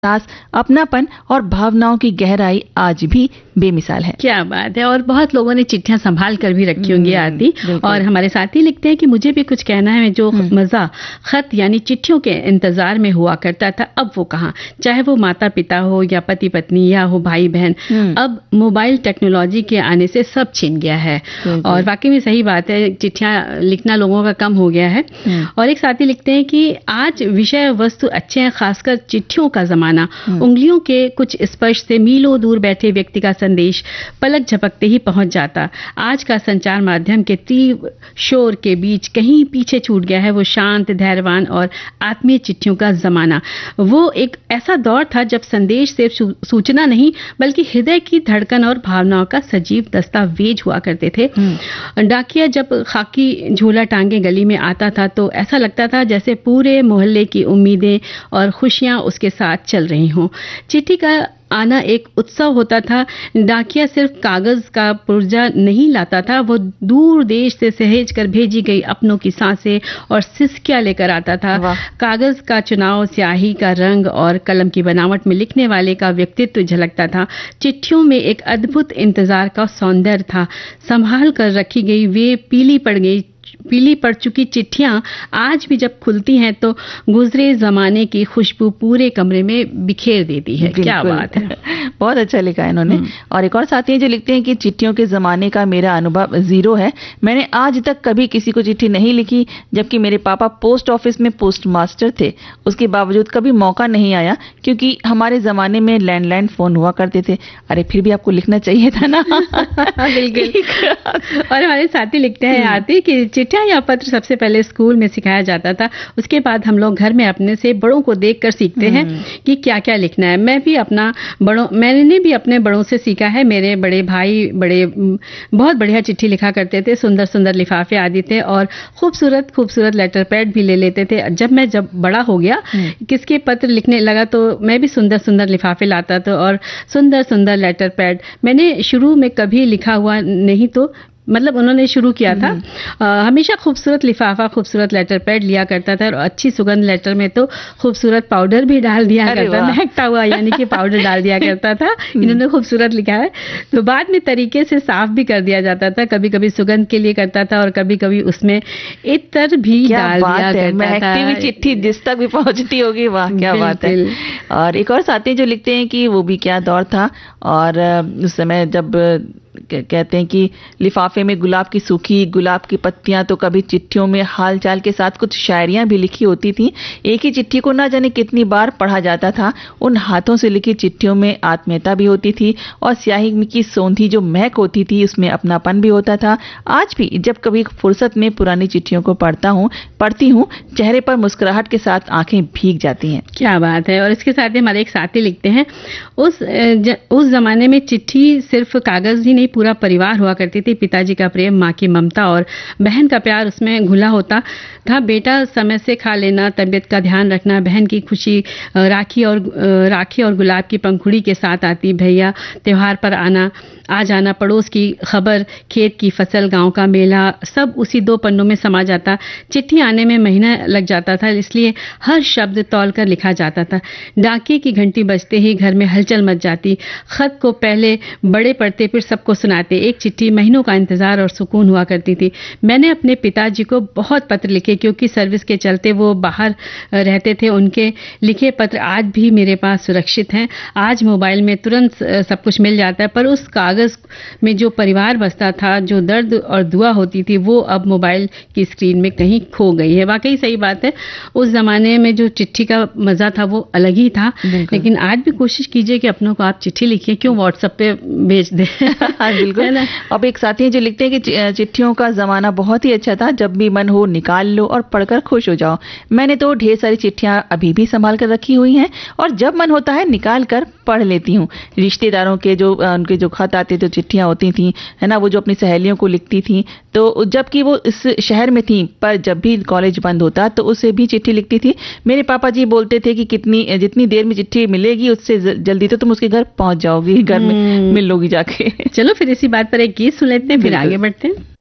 एहसास, अपनापन और भावनाओं की गहराई आज भी बेमिसाल है। क्या बात है। और बहुत लोगों ने चिट्ठियां संभाल कर भी रखी होंगी आरती। और हमारे साथी लिखते हैं कि मुझे भी कुछ कहना है, जो मजा खत यानी चिट्ठियों के इंतजार में हुआ करता था, अब वो कहाँ। चाहे वो माता पिता हो या पति पत्नी या हो भाई बहन, अब मोबाइल टेक्नोलॉजी के आने से सब छिन गया है। और वाकई में सही बात है, चिट्ठियां लिखना लोगों का कम हो गया है। और एक साथी लिखते हैं कि आज विषय वस्तु अच्छे हैं, खासकर चिट्ठियों का जमाना। उंगलियों के कुछ स्पर्श से मीलों दूर बैठे व्यक्ति का संदेश पलक झपकते ही पहुंच जाता। आज का संचार माध्यम के तीव्र शोर के बीच कहीं पीछे छूट गया है वो शांत, धैर्यवान और आत्मीय चिट्ठियों का जमाना। वो एक ऐसा दौर था जब संदेश सिर्फ सूचना नहीं बल्कि हृदय की धड़कन और भावनाओं का सजीव दस्तावेज हुआ करते थे। डाकिया जब खाकी झोला टांगे गली में आता था तो ऐसा लगता था जैसे पूरे मोहल्ले की उम्मीदें और खुशियां उसके साथ चल रही हों। चिट्ठी का आना एक उत्सव होता था। डाकिया सिर्फ कागज का पुर्जा नहीं लाता था, वो दूर देश से सहेज कर भेजी गई अपनों की सांसें और सिसकियां लेकर आता था। कागज का चुनाव, स्याही का रंग और कलम की बनावट में लिखने वाले का व्यक्तित्व झलकता था। चिट्ठियों में एक अद्भुत इंतजार का सौंदर्य था। संभाल कर रखी गई वे पीली पड़ चुकी चिट्ठियां आज भी जब खुलती हैं तो गुजरे जमाने की खुशबू पूरे कमरे में बिखेर देती है। क्या बात है। बहुत अच्छा लिखा है इन्होंने। और एक और साथी हैं जो लिखते हैं कि चिट्ठियों के जमाने का मेरा अनुभव जीरो है। मैंने आज तक कभी किसी को चिट्ठी नहीं लिखी, जबकि मेरे पापा पोस्ट ऑफिस में पोस्ट मास्टर थे। उसके बावजूद कभी मौका नहीं आया क्योंकि हमारे जमाने में लैंडलाइन फोन हुआ करते थे। अरे फिर भी आपको लिखना चाहिए था ना। बिल्कुल। और हमारे साथी लिखते हैं आरती कि चिट्ठियां या पत्र सबसे पहले स्कूल में सिखाया जाता था, उसके बाद हम लोग घर में अपने से बड़ों को देखकर सीखते हैं कि क्या क्या लिखना है। मैंने भी अपने बड़ों से सीखा है। मेरे बड़े भाई बहुत बढ़िया चिट्ठी लिखा करते थे, सुंदर सुंदर लिफाफे आदि थे और खूबसूरत लेटर पैड भी ले लेते थे। जब बड़ा हो गया, किसके पत्र लिखने लगा तो मैं भी सुंदर लिफाफे लाता था और सुंदर लेटर पैड। मैंने शुरू में कभी लिखा हुआ नहीं, तो मतलब उन्होंने शुरू किया था। हमेशा खूबसूरत लिफाफा, खूबसूरत लेटर पैड लिया करता था और अच्छी सुगंध लेटर में तो खूबसूरत पाउडर भी डाल दिया करता, महकता हुआ यानी कि पाउडर डाल दिया करता था। इन्होंने खूबसूरत लिखा है। तो बाद में तरीके से साफ भी कर दिया जाता था, कभी कभी सुगंध के लिए करता था और कभी कभी उसमें इत्र भी डाल दिया करता था। महकती हुई चिट्ठी जिस तक भी पहुंचती होगी, वाह क्या बात है। और एक और साथी जो लिखते हैं कि वो भी क्या दौर था। और उस समय जब कहते हैं कि लिफाफे में गुलाब की सूखी गुलाब की पत्तियां, तो कभी चिट्ठियों में हालचाल के साथ कुछ शायरियां भी लिखी होती थी। एक ही चिट्ठी को ना जाने कितनी बार पढ़ा जाता था। उन हाथों से लिखी चिट्ठियों में आत्मीयता भी होती थी और स्याही की सौंधी जो महक होती थी उसमें अपनापन भी होता था। आज भी जब कभी फुर्सत में पुरानी चिट्ठियों को पढ़ती हूँ, चेहरे पर मुस्कुराहट के साथ आंखें भीग जाती हैं। क्या बात है। और इसके साथ ही हमारे एक साथी लिखते हैं, उस जमाने में चिट्ठी सिर्फ कागज ही नहीं, पूरा परिवार हुआ करती थी। पिताजी का प्रेम, माँ की ममता और बहन का प्यार उसमें घुला होता था। बेटा समय से खा लेना, तबीयत का ध्यान रखना, बहन की खुशी राखी और गुलाब की पंखुड़ी के साथ आती। भैया त्योहार पर आ जाना, पड़ोस की खबर, खेत की फसल, गांव का मेला, सब उसी 2 पन्नों में समा जाता। चिट्ठी आने में महीना लग जाता था, इसलिए हर शब्द तौल कर लिखा जाता था। डाके की घंटी बजते ही घर में हलचल मच जाती। खत को पहले बड़े पढ़ते फिर सबको सुनाते। एक चिट्ठी महीनों का इंतजार और सुकून हुआ करती थी। मैंने अपने पिताजी को बहुत पत्र लिखे क्योंकि सर्विस के चलते वो बाहर रहते थे। उनके लिखे पत्र आज भी मेरे पास सुरक्षित हैं। आज मोबाइल में तुरंत सब कुछ मिल जाता है, पर उस कागज में जो परिवार बसता था, जो दर्द और दुआ होती थी, वो अब मोबाइल की स्क्रीन में कहीं खो गई है। वाकई सही बात है। उस जमाने में जो चिट्ठी का मजा था वो अलग ही था। लेकिन आज भी कोशिश कीजिए कि अपनों को आप चिट्ठी लिखिए, क्यों व्हाट्सएप पे भेज दें। बिल्कुल। अब एक साथी जो लिखते हैं कि चिट्ठियों का जमाना बहुत ही अच्छा था, जब भी मन हो निकाल लो और पढ़कर खुश हो जाओ। मैंने तो ढेर सारी चिट्ठियां अभी भी संभाल कर रखी हुई हैं और जब मन होता है निकाल कर पढ़ लेती हूँ। रिश्तेदारों के उनके जो खत आते थे, चिट्ठियां होती थी, है ना, वो जो अपनी सहेलियों को लिखती थी, तो जबकि वो इस शहर में थी, पर जब भी कॉलेज बंद होता तो उसे भी चिट्ठी लिखती थी। मेरे पापा जी बोलते थे कि जितनी देर में चिट्ठी मिलेगी उससे जल्दी तो तुम उसके घर पहुंच जाओगी, घर में मिल लोगी जाके। चलो फिर इसी बात पर एक गीत सुन लेते हैं, फिर आगे बढ़ते हैं।